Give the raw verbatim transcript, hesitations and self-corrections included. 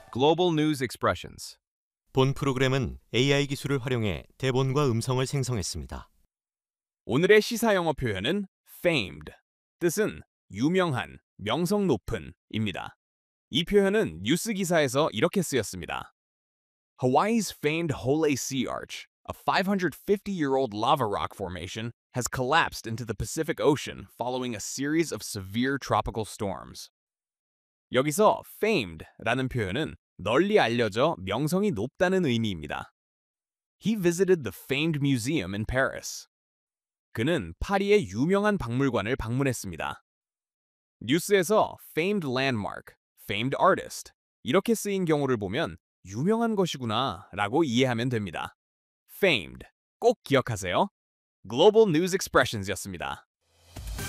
Global News Expressions. 본 프로그램은 에이아이 기술을 활용해 대본과 음성을 생성했습니다. 오늘의 시사 영어 표현은 famed. 뜻은 유명한, 명성 높은 입니다. 이 표현은 뉴스 기사에서 이렇게 쓰였습니다. Hawaii's famed Hole Sea Arch, a five hundred fifty year old lava rock formation, has collapsed into the Pacific Ocean following a series of severe tropical storms. 여기서 famed라는 표현은 널리 알려져 명성이 높다는 의미입니다. He visited the famed museum in Paris. 그는 파리의 유명한 박물관을 방문했습니다. 뉴스에서 famed landmark, famed artist 이렇게 쓰인 경우를 보면 유명한 것이구나 라고 이해하면 됩니다. famed 꼭 기억하세요. Global News Expressions였습니다.